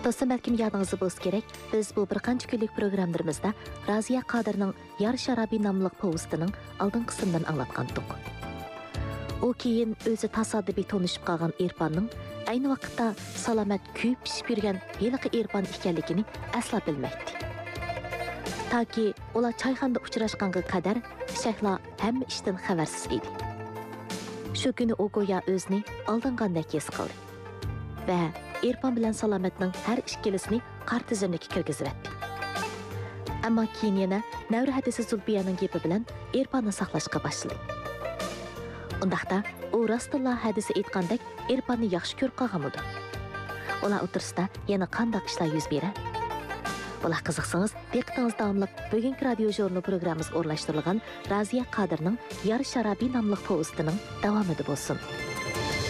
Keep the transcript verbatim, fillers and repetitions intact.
Dostum, belki yadınızda bolsa gerek, biz bu bir qancha kunlik programlarımızda Raziya Qadirning Yar Sharabi nomli povestining oldin qismidan anglatgandik. O keyin o'zi tasodifiy tanishib qolgan Irfanning ayni vaqtda salomat kuyib pishib yurgan yiliqi Irfan ekanligini asla bilmaydi. Taki ular choyxonada uchrashganga qadar Shahlo hamma ishdan xabarsiz edi. Shu kuni u go'yo o'zini aldingandek his qildi va Irfan bilan Salomatning har ikkilisini qartizimlikka kirgizibdi. Ammo keyin yana Navra hadisi Zulbiyaning gapi bilan Irfanni saqlashga boshladi. Undaqda u Rasululloh hadisi aytgandek Irfanni yaxshi ko'rib qolganmidi. Ular o'tirsida yana qanday ishlar yuz beradi? Bular qiziqsangiz, diqqatingiz davomli bugungi radio jurnal programmamiz o'rnashtirilgan Raziya Qadirning Yar Sharabi nomli povestining davomida bo'lsin.